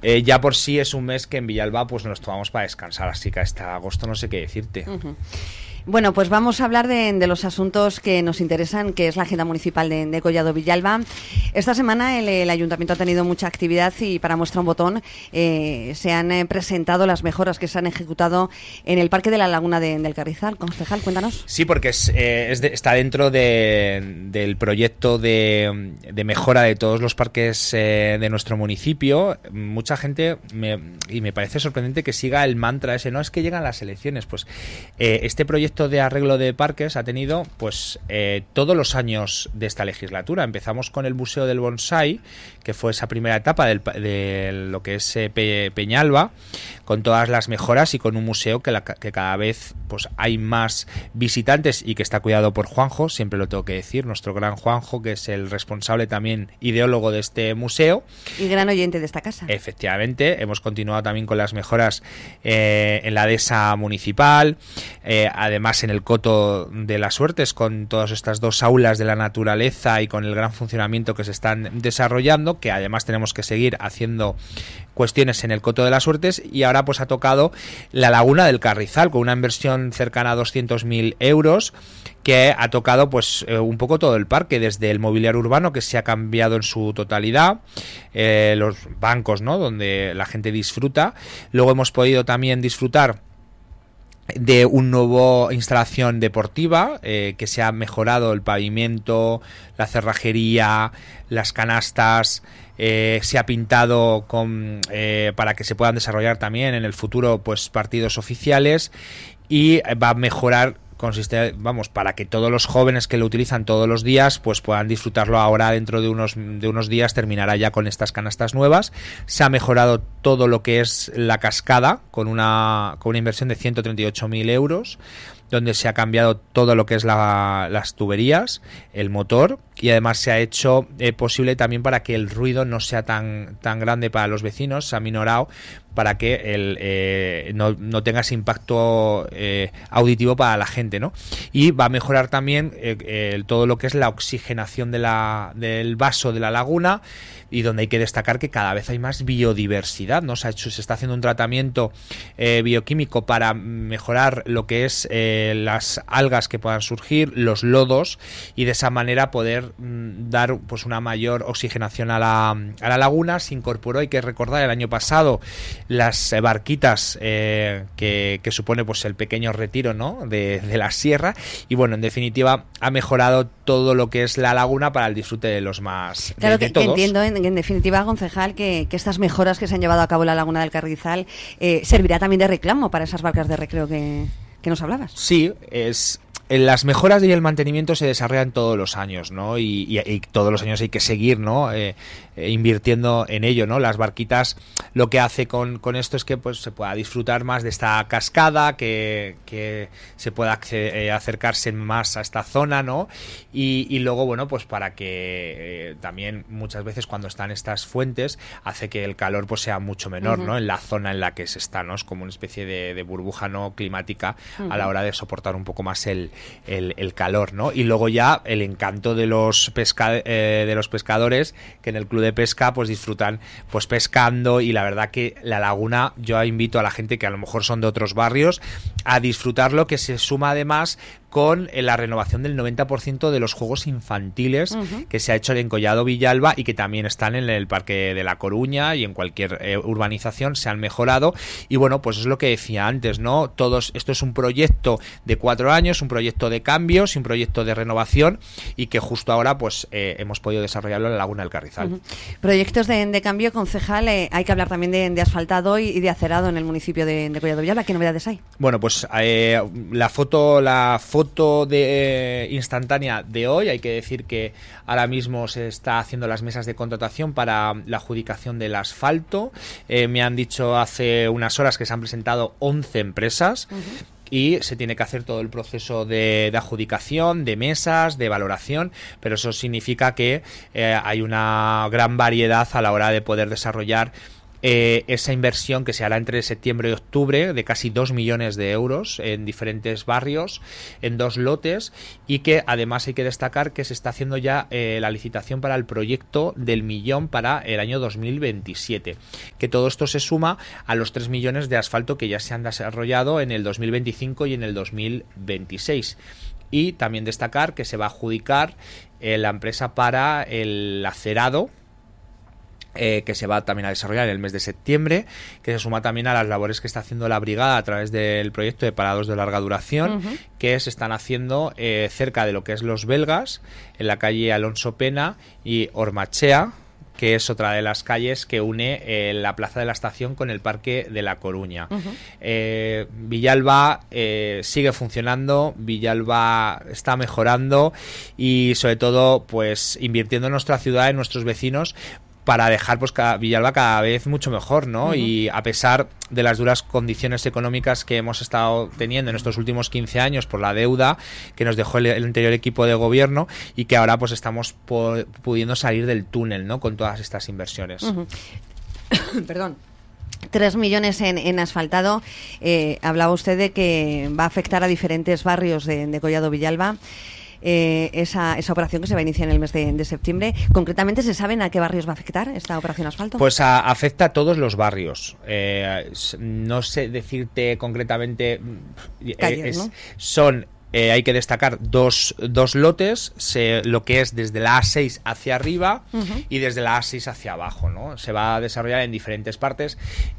ya por sí es un mes que en Villalba pues nos tomamos para descansar, así que hasta agosto no sé qué decirte. Bueno, pues vamos a hablar de los asuntos que nos interesan, que es la agenda municipal de Collado Villalba. Esta semana el Ayuntamiento ha tenido mucha actividad y para muestra un botón se han presentado las mejoras que se han ejecutado en el Parque de la Laguna del Carrizal. Concejal, cuéntanos. Sí, porque está dentro del proyecto de mejora de todos los parques de nuestro municipio. Mucha gente, y me parece sorprendente que siga el mantra ese, no es que llegan las elecciones, pues este proyecto de arreglo de parques ha tenido pues todos los años de esta legislatura. Empezamos con el Museo del Bonsai, que fue esa primera etapa de lo que es Peñalba, con todas las mejoras y con un museo que cada vez pues hay más visitantes y que está cuidado por Juanjo, siempre lo tengo que decir, nuestro gran Juanjo, que es el responsable también ideólogo de este museo. Y gran oyente de esta casa. Efectivamente, hemos continuado también con las mejoras en la dehesa municipal, además en el Coto de las Suertes, con todas estas dos aulas de la naturaleza y con el gran funcionamiento que se están desarrollando, que además tenemos que seguir haciendo cuestiones en el Coto de las Suertes, y ahora pues ha tocado la Laguna del Carrizal con una inversión cercana a 200.000 euros que ha tocado pues un poco todo el parque, desde el mobiliario urbano que se ha cambiado en su totalidad, los bancos, ¿no?, donde la gente disfruta. Luego hemos podido también disfrutar de una nueva instalación deportiva, que se ha mejorado el pavimento, la cerrajería, las canastas, se ha pintado para que se puedan desarrollar también en el futuro pues partidos oficiales, y va a mejorar para que todos los jóvenes que lo utilizan todos los días pues puedan disfrutarlo ahora. Dentro de unos días terminará ya con estas canastas nuevas. Se ha mejorado todo lo que es la cascada con una inversión de 138.000 euros, donde se ha cambiado todo lo que es las tuberías, el motor, y además se ha hecho posible también para que el ruido no sea tan grande para los vecinos. Se ha minorado para que no tenga ese impacto auditivo para la gente, ¿no? Y va a mejorar también todo lo que es la oxigenación del vaso de la laguna, y donde hay que destacar que cada vez hay más biodiversidad, ¿no? Se está haciendo un tratamiento bioquímico para mejorar lo que es las algas que puedan surgir, los lodos, y de esa manera poder dar pues una mayor oxigenación a la laguna. Se incorporó, hay que recordar, el año pasado las barquitas que supone pues el pequeño retiro, ¿no?, de la sierra, y bueno, en definitiva ha mejorado todo lo que es la laguna para el disfrute de los más claro de que todos. Entiendo en definitiva, concejal, que estas mejoras que se han llevado a cabo en la Laguna del Carrizal servirá también de reclamo para esas barcas de recreo que nos hablabas. Sí, las mejoras y el mantenimiento se desarrollan todos los años, ¿no? Y todos los años hay que seguir, ¿no?, invirtiendo en ello, ¿no? Las barquitas, lo que hace con esto es que pues se pueda disfrutar más de esta cascada, que se pueda acercarse más a esta zona, ¿no? Y luego, bueno, pues para que también muchas veces cuando están estas fuentes hace que el calor pues sea mucho menor, ¿no?, en la zona en la que se está, ¿no? Es como una especie de burbuja no climática a la hora de soportar un poco más el calor, ¿no? Y luego ya el encanto de los pescadores, que en el club de pesca pues disfrutan pues pescando, y la verdad que la laguna, yo invito a la gente que a lo mejor son de otros barrios a disfrutarlo, que se suma además con la renovación del 90% de los juegos infantiles que se ha hecho en Collado Villalba, y que también están en el Parque de La Coruña y en cualquier urbanización se han mejorado. Y bueno, pues es lo que decía antes, ¿no? Esto es un proyecto de 4 años, un proyecto de cambios y un proyecto de renovación, y que justo ahora pues hemos podido desarrollarlo en la Laguna del Carrizal. Proyectos de cambio, concejal. Hay que hablar también de asfaltado y de acerado en el municipio de Collado Villalba. ¿Qué novedades hay? Bueno, pues la foto de instantánea de hoy, hay que decir que ahora mismo se está haciendo las mesas de contratación para la adjudicación del asfalto. Me han dicho hace unas horas que se han presentado 11 empresas. Y se tiene que hacer todo el proceso de adjudicación, de mesas, de valoración, pero eso significa que hay una gran variedad a la hora de poder desarrollar esa inversión que se hará entre septiembre y octubre de casi 2 millones de euros en diferentes barrios, en 2 lotes, y que además hay que destacar que se está haciendo ya la licitación para el proyecto del millón para el año 2027, que todo esto se suma a los 3 millones de asfalto que ya se han desarrollado en el 2025 y en el 2026. Y también destacar que se va a adjudicar la empresa para el acerado, que se va también a desarrollar en el mes de septiembre, que se suma también a las labores que está haciendo la brigada a través del proyecto de parados de larga duración, que se están haciendo cerca de lo que es Los Belgas, en la calle Alonso Pena y Ormachea, que es otra de las calles que une la Plaza de la Estación con el Parque de La Coruña. Villalba sigue funcionando, Villalba está mejorando y sobre todo pues invirtiendo en nuestra ciudad, en nuestros vecinos, para dejar pues Villalba cada vez mucho mejor, ¿no? Y a pesar de las duras condiciones económicas que hemos estado teniendo en estos últimos 15 años por la deuda que nos dejó el anterior equipo de gobierno, y que ahora pues estamos pudiendo salir del túnel, ¿no? Con todas estas inversiones. Perdón. 3 millones en asfaltado. Hablaba usted de que va a afectar a diferentes barrios de Collado Villalba. Esa operación que se va a iniciar en el mes de septiembre. Concretamente, ¿se saben a qué barrios va a afectar esta operación asfalto? Pues afecta a todos los barrios. No sé decirte concretamente. Calles, ¿no? Son hay que destacar dos lotes, lo que es desde la A6 hacia arriba y desde la A6 hacia abajo, ¿no? Se va a desarrollar en diferentes partes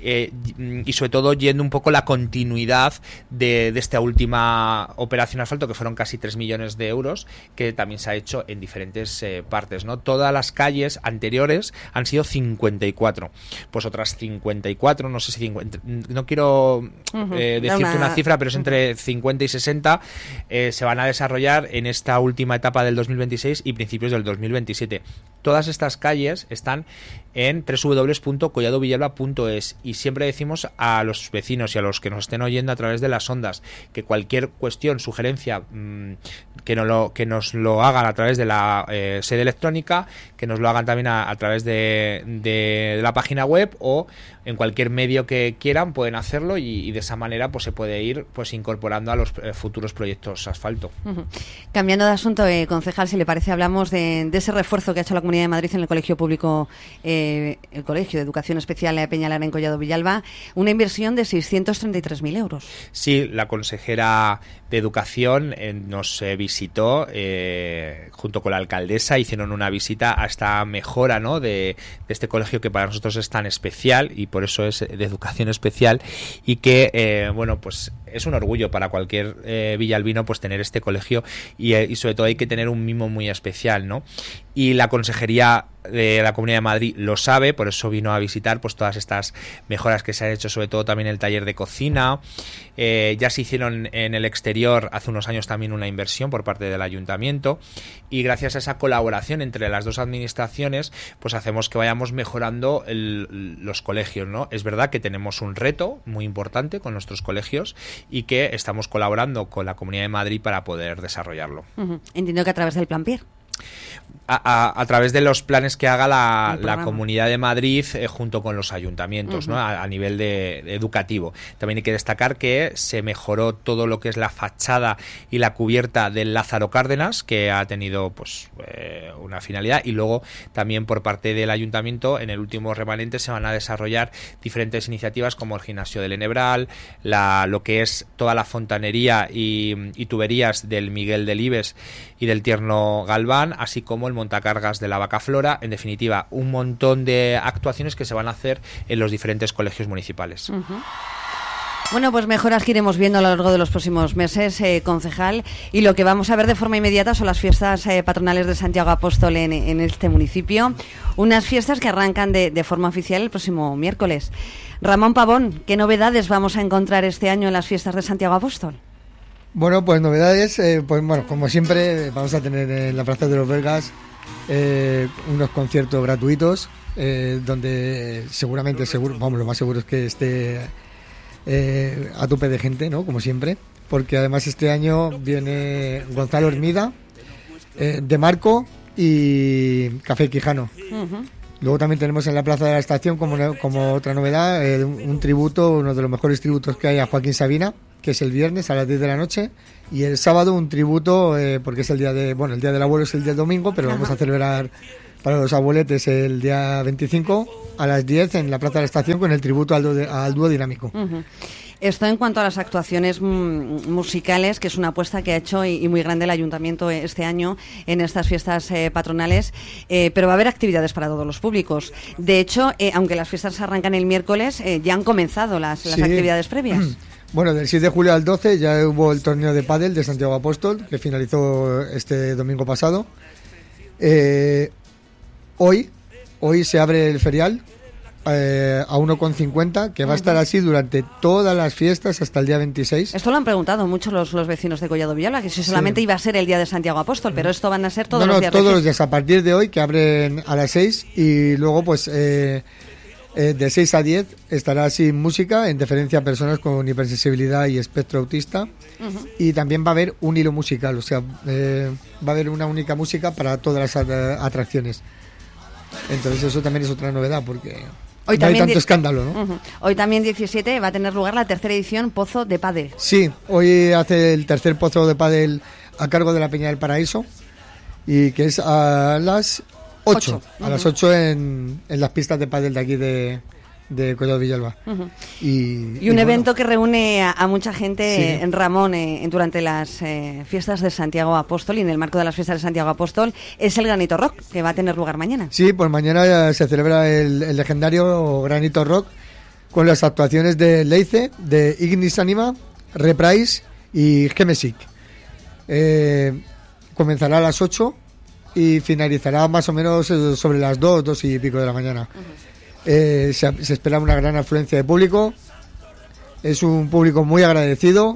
y sobre todo yendo un poco la continuidad de esta última operación asfalto, que fueron casi 3 millones de euros, que también se ha hecho en diferentes partes, ¿no? Todas las calles anteriores han sido 54, pues otras 54, no sé si 50, no quiero decirte una cifra, pero es entre 50 y 60, se van a desarrollar en esta última etapa del 2026 y principios del 2027. Todas estas calles están en www.colladovillalba.es, y siempre decimos a los vecinos y a los que nos estén oyendo a través de las ondas que cualquier cuestión, sugerencia, que nos lo hagan a través de la sede electrónica, que nos lo hagan también a través de la página web, o en cualquier medio que quieran pueden hacerlo, y de esa manera pues se puede ir pues incorporando a los futuros proyectos asfalto. Cambiando de asunto, concejal, si le parece, hablamos de ese refuerzo que ha hecho la Comunidad de Madrid en el colegio público, el Colegio de Educación Especial Peñalara en Collado Villalba, una inversión de 633.000 euros. Sí, la consejera de Educación nos visitó junto con la alcaldesa, hicieron una visita a esta mejora, ¿no?, de este colegio que para nosotros es tan especial, y por eso es de educación especial, y que bueno, pues es un orgullo para cualquier villalbino pues tener este colegio, y sobre todo hay que tener un mimo muy especial, ¿no? Y la Consejería de la Comunidad de Madrid lo sabe, por eso vino a visitar pues todas estas mejoras que se han hecho, sobre todo también el taller de cocina. Ya se hicieron en el exterior hace unos años también una inversión por parte del ayuntamiento, y gracias a esa colaboración entre las dos administraciones pues hacemos que vayamos mejorando los colegios, ¿no? Es verdad que tenemos un reto muy importante con nuestros colegios y que estamos colaborando con la Comunidad de Madrid para poder desarrollarlo. Entiendo que a través del Plan PIR. A través de los planes que haga la Comunidad de Madrid junto con los ayuntamientos, ¿no? A nivel de educativo. También hay que destacar que se mejoró todo lo que es la fachada y la cubierta del Lázaro Cárdenas, que ha tenido pues una finalidad, y luego también por parte del ayuntamiento en el último remanente se van a desarrollar diferentes iniciativas como el gimnasio del Enebral, lo que es toda la fontanería y tuberías del Miguel Delibes y del Tierno Galván, así como el montacargas de la Vaca Flora. En definitiva, un montón de actuaciones que se van a hacer en los diferentes colegios municipales. Bueno, pues mejoras que iremos viendo a lo largo de los próximos meses, concejal, y lo que vamos a ver de forma inmediata son las fiestas patronales de Santiago Apóstol en este municipio, unas fiestas que arrancan de forma oficial el próximo miércoles. Ramón Pavón, ¿qué novedades vamos a encontrar este año en las fiestas de Santiago Apóstol? Bueno, pues novedades, pues bueno, como siempre vamos a tener en la Plaza de los Belgas unos conciertos gratuitos, donde vamos, lo más seguro es que esté a tope de gente, ¿no? Como siempre, porque además este año viene Gonzalo Hermida, De Marco y Café Quijano. Luego también tenemos en la Plaza de la Estación como otra novedad un tributo, uno de los mejores tributos que hay a Joaquín Sabina, que es el viernes a las 10 de la noche, y el sábado un tributo, porque es el día del abuelo es el día domingo, pero vamos a celebrar para los abueletes el día 25 a las 10 en la Plaza de la Estación con el tributo al dúo dinámico. Uh-huh. Esto en cuanto a las actuaciones musicales, que es una apuesta que ha hecho y muy grande el Ayuntamiento este año en estas fiestas patronales, pero va a haber actividades para todos los públicos. De hecho, aunque las fiestas arrancan el miércoles, ya han comenzado las actividades previas. Bueno, del 6 de julio al 12 ya hubo el torneo de pádel de Santiago Apóstol, que finalizó este domingo pasado. Hoy se abre el ferial a 1,50, que va a estar así durante todas las fiestas hasta el día 26. Esto lo han preguntado muchos los vecinos de Collado Villalba, que si solamente iba a ser el día de Santiago Apóstol, pero esto van a ser todos los días. Todos los días, a partir de hoy, que abren a las 6, y luego pues de 6 a 10 estará sin música, en deferencia a personas con hipersensibilidad y espectro autista. Y también va a haber un hilo musical, o sea, va a haber una única música para todas las atracciones. Entonces eso también es otra novedad, porque hoy no hay tanto escándalo, ¿no? Uh-huh. Hoy también 17 va a tener lugar la tercera edición Pozo de Pádel. Sí, hoy hace el tercer Pozo de Pádel a cargo de la Peña del Paraíso, y que es a las 8. A las 8 en las pistas de pádel de aquí de Collado Villalba. Uh-huh. Y un evento que reúne a mucha gente, en Ramón, durante las fiestas de Santiago Apóstol, y en el marco de las fiestas de Santiago Apóstol es el Granito Rock, que va a tener lugar mañana. Sí, pues mañana se celebra el legendario Granito Rock con las actuaciones de Leice, de Ignis Anima, Reprise y Gemesic. Comenzará a las 8 y finalizará más o menos sobre las 2 y pico de la mañana. Uh-huh. Se espera una gran afluencia de público. Es un público muy agradecido,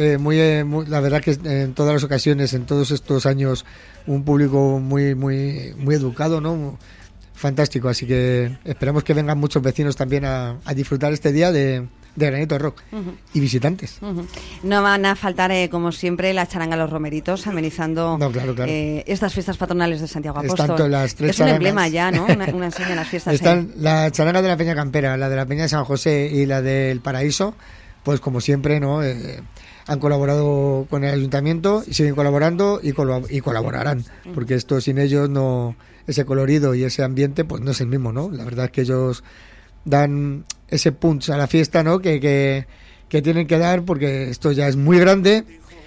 la verdad que en todas las ocasiones, en todos estos años, un público muy educado, ¿no? Fantástico, así que esperamos que vengan muchos vecinos también a disfrutar este día de Granito Rock. Uh-huh. Y visitantes. Uh-huh. No van a faltar, como siempre, la charanga Los Romeritos, amenizando claro. estas fiestas patronales de Santiago Apóstol. Tanto las tres es charangas, un emblema ya, ¿no? Una enseña en las fiestas. Están la charanga de la Peña Campera, la de la Peña de San José y la del Paraíso, pues como siempre, ¿no? Han colaborado con el Ayuntamiento y siguen colaborando y colaborarán, porque esto sin ellos no, ese colorido y ese ambiente pues no es el mismo, ¿no? La verdad es que ellos dan ese punch a la fiesta, ¿no? Que tienen que dar, porque esto ya es muy grande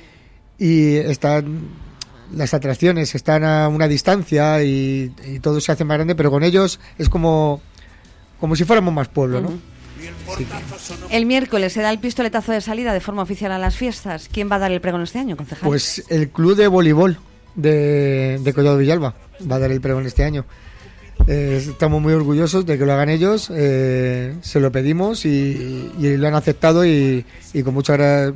y las atracciones están a una distancia y todo se hace más grande, pero con ellos es como si fuéramos más pueblo, ¿no? Sí. El miércoles se da el pistoletazo de salida de forma oficial a las fiestas. ¿Quién va a dar el pregón este año, concejal? Pues el club de voleibol de Collado Villalba va a dar el pregón este año. Estamos muy orgullosos de que lo hagan ellos, se lo pedimos y lo han aceptado y con mucha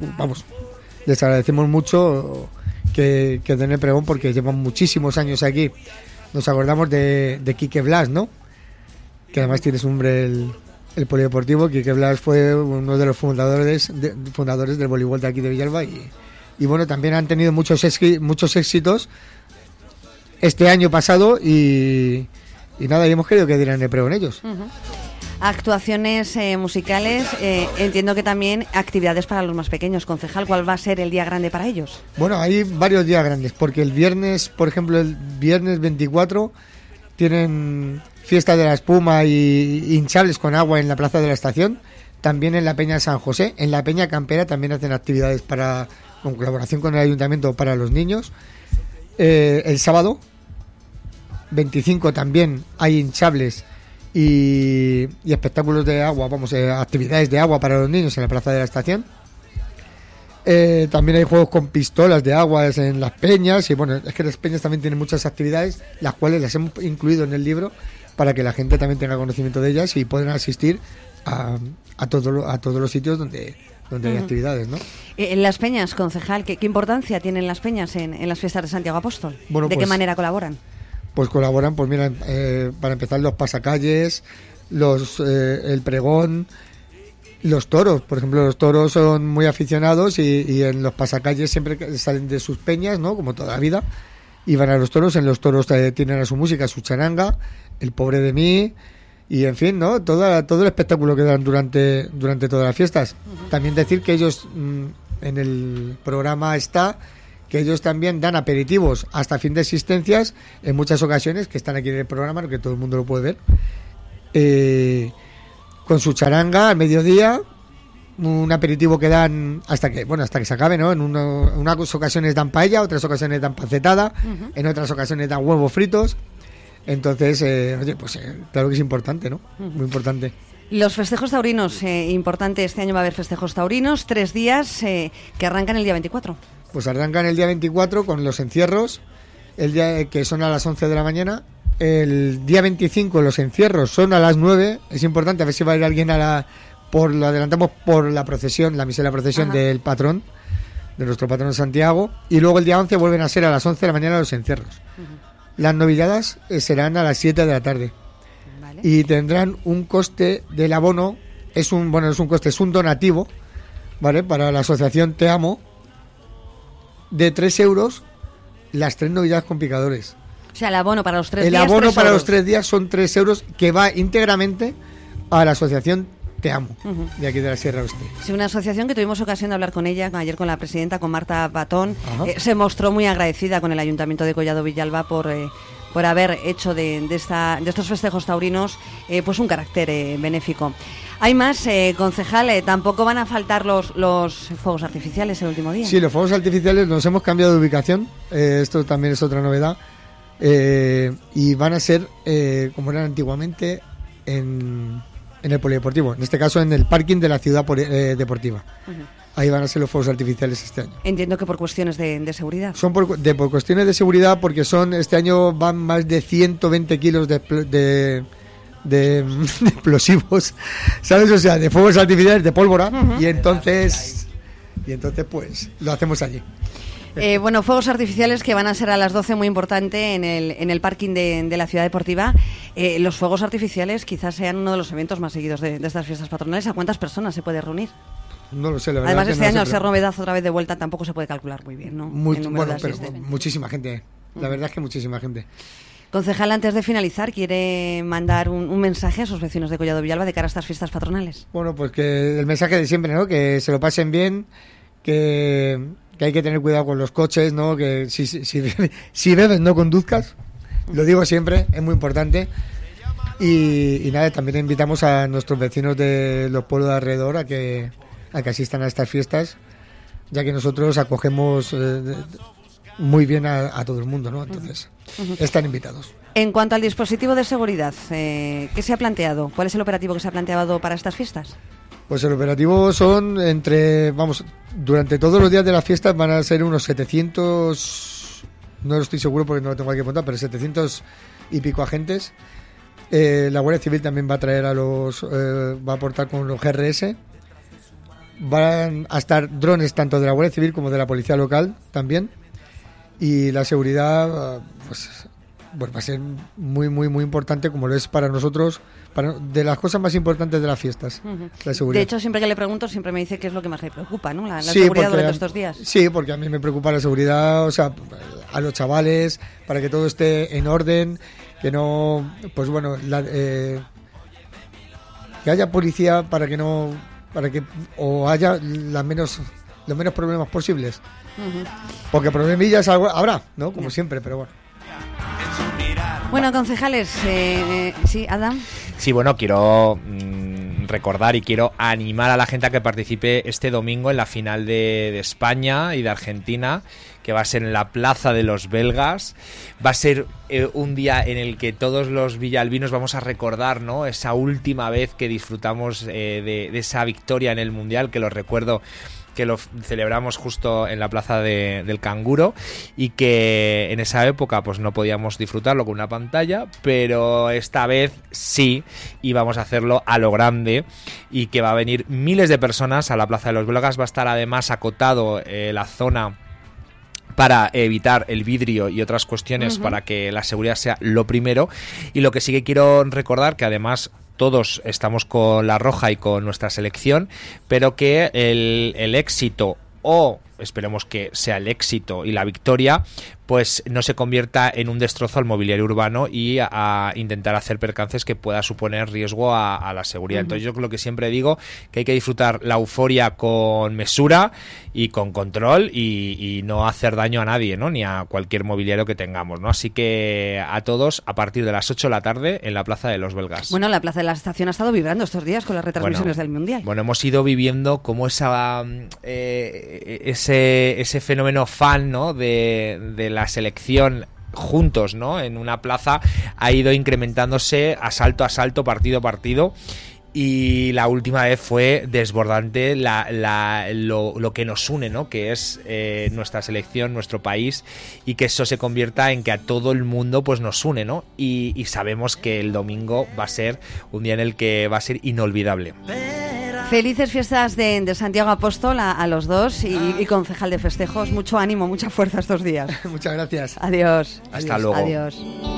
les agradecemos mucho que den el pregón, porque llevan muchísimos años aquí. Nos acordamos de Quique Blas, ¿no? Que además tiene su nombre el polideportivo. Quique Blas fue uno de los fundadores del voleibol de aquí de Villalba y bueno, también han tenido muchos éxitos este año pasado y nada, y hemos querido que dieran el pregón ellos. Uh-huh. Actuaciones musicales, entiendo que también actividades para los más pequeños. Concejal, ¿cuál va a ser el día grande para ellos? Bueno, hay varios días grandes, porque el viernes, por ejemplo, el viernes 24 tienen fiesta de la espuma y hinchables con agua en la Plaza de la Estación, también en la Peña San José. En la Peña Campera también hacen actividades con colaboración con el Ayuntamiento para los niños. El sábado 25 también hay hinchables y espectáculos de agua, actividades de agua para los niños en la Plaza de la Estación. También hay juegos con pistolas de agua en las peñas, y bueno, es que las peñas también tienen muchas actividades, las cuales las hemos incluido en el libro para que la gente también tenga conocimiento de ellas y puedan asistir a todos los sitios donde hay actividades, ¿no? En las peñas, concejal, ¿qué importancia tienen las peñas en las fiestas de Santiago Apóstol? Bueno, ¿De qué manera colaboran? Pues colaboran, pues mira, para empezar, los pasacalles, el pregón, los toros. Por ejemplo, los toros son muy aficionados y en los pasacalles siempre salen de sus peñas, ¿no? Como toda la vida, y van a los toros. En los toros tienen a su música, su charanga, El Pobre de mí y, en fin, ¿no? Todo el espectáculo que dan durante todas las fiestas. También decir que ellos, en el programa está, que ellos también dan aperitivos hasta fin de existencias en muchas ocasiones, que están aquí en el programa, que todo el mundo lo puede ver, con su charanga al mediodía, un aperitivo que dan hasta que se acabe, ¿no? En unas ocasiones dan paella, otras ocasiones dan pacetada, en otras ocasiones dan huevos fritos. Entonces, oye, pues claro que es importante, ¿no? Muy importante. Los festejos taurinos, importante, este año va a haber festejos taurinos, 3 días que arrancan el día 24. Pues arrancan el día 24 con los encierros, el día que son a las 11 de la mañana. El día 25 los encierros son a las 9. Es importante, a ver si va a ir alguien lo adelantamos por la procesión, la misa de la procesión del patrón, de nuestro patrón Santiago. Y luego el día 11 vuelven a ser a las 11 de la mañana los encierros. Las novilladas serán a las 7 de la tarde. Vale. Y tendrán un coste del abono, es un donativo, ¿vale? Para la asociación Te Amo, de 3 euros las 3 novilladas con picadores. O sea, el abono para los 3 días. El abono para los 3 días son 3 euros que va íntegramente a la asociación Te Amo, de aquí de la Sierra Oeste. Sí, una asociación que tuvimos ocasión de hablar con ella ayer, con la presidenta, con Marta Patón. Se mostró muy agradecida con el Ayuntamiento de Collado Villalba por haber hecho de estos festejos taurinos pues un carácter benéfico. Hay más, concejal, tampoco van a faltar los fuegos artificiales el último día. Sí, los fuegos artificiales nos hemos cambiado de ubicación, esto también es otra novedad, y van a ser, como eran antiguamente, en el polideportivo, en este caso en el parking de la ciudad deportiva. Ahí van a ser los fuegos artificiales este año. Entiendo que por cuestiones de seguridad. Son por cuestiones de seguridad, porque este año van más de 120 kilos de explosivos, ¿sabes? O sea, de fuegos artificiales, de pólvora, y entonces pues lo hacemos allí. Bueno, fuegos artificiales que van a ser a las 12, muy importante, en el parking de la ciudad deportiva. Los fuegos artificiales quizás sean uno de los eventos más seguidos de estas fiestas patronales. ¿A cuántas personas se puede reunir? No lo sé, la verdad. Además, este año, al ser novedad otra vez de vuelta, tampoco se puede calcular muy bien, ¿no? Pero muchísima gente. La verdad es que muchísima gente. Concejal, antes de finalizar, ¿quiere mandar un mensaje a sus vecinos de Collado Villalba de cara a estas fiestas patronales? Bueno, pues que el mensaje de siempre, ¿no? Que se lo pasen bien, que hay que tener cuidado con los coches, ¿no? Que si bebes no conduzcas, lo digo siempre, es muy importante. Y nada, también invitamos a nuestros vecinos de los pueblos de alrededor a que asistan a estas fiestas, ya que nosotros acogemos muy bien a todo el mundo, ¿no? Entonces, están invitados. En cuanto al dispositivo de seguridad, ¿qué se ha planteado? ¿Cuál es el operativo que se ha planteado para estas fiestas? Pues el operativo son durante todos los días de las fiestas van a ser unos 700, no lo estoy seguro porque no lo tengo aquí apuntado, pero 700 y pico agentes. La Guardia Civil también va a traer va a aportar con los GRS. Van a estar drones tanto de la Guardia Civil como de la Policía Local también. Y la seguridad pues va a ser muy, muy, muy importante, como lo es para nosotros, de las cosas más importantes de las fiestas, la seguridad. De hecho, siempre que le pregunto, siempre me dice que es lo que más le preocupa, ¿no? La seguridad durante estos días. Sí, porque a mí me preocupa la seguridad, o sea, a los chavales, para que todo esté en orden, que no, pues bueno, que haya policía para que haya los menos problemas posibles. Porque problemillas habrá, ¿no? Como siempre, pero bueno. Bueno, concejales, sí, Adam. Sí, bueno, quiero recordar y quiero animar a la gente a que participe este domingo en la final de España y de Argentina, que va a ser en la Plaza de los Belgas. Va a ser un día en el que todos los villalbinos vamos a recordar, ¿no?, esa última vez que disfrutamos de esa victoria en el Mundial, que lo recuerdo que lo celebramos justo en la Plaza del Canguro, y que en esa época pues no podíamos disfrutarlo con una pantalla, pero esta vez sí, y vamos a hacerlo a lo grande, y que va a venir miles de personas a la Plaza de los Belgas. Va a estar además acotado la zona para evitar el vidrio y otras cuestiones, para que la seguridad sea lo primero. Y lo que sí que quiero recordar, que además todos estamos con la roja y con nuestra selección, pero que el éxito o esperemos que sea el éxito y la victoria, pues no se convierta en un destrozo al mobiliario urbano y a intentar hacer percances que pueda suponer riesgo a la seguridad. Entonces yo lo que siempre digo, que hay que disfrutar la euforia con mesura y con control y no hacer daño a nadie, ¿no? Ni a cualquier mobiliario que tengamos, ¿no? Así que a todos, a partir de las 8 de la tarde en la Plaza de los Belgas. Bueno, la Plaza de la Estación ha estado vibrando estos días con las retransmisiones del Mundial. Bueno, hemos ido viviendo como ese fenómeno fan, ¿no? de la selección juntos, ¿no? En una plaza ha ido incrementándose asalto a asalto, partido a partido. Y la última vez fue desbordante lo que nos une, ¿no? Que es nuestra selección, nuestro país, y que eso se convierta en que a todo el mundo pues nos une, ¿no? Y sabemos que el domingo va a ser un día en el que va a ser inolvidable. Felices fiestas de Santiago Apóstol a los dos y concejal de festejos. Mucho ánimo, mucha fuerza estos días. Muchas gracias. Adiós. Hasta luego. Adiós.